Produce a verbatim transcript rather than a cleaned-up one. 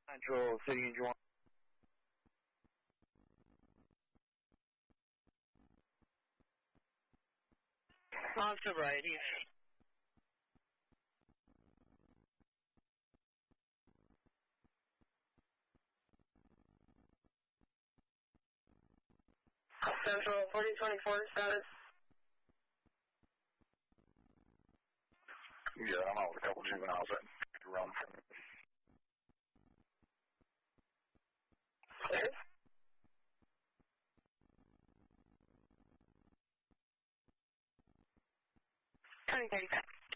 Central City Engine one. On sobriety. Central forty twenty-four status. Yeah, I'm out with a couple juveniles that run. Clear. twenty thirty-five.